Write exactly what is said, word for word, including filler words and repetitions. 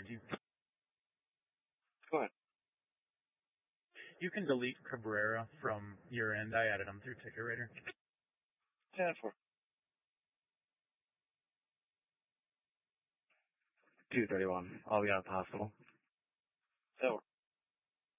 could you? Go ahead. You can delete Cabrera from your end. I added him through Ticket Raider. ten four. two thirty-one. All we got is the hospital. Over.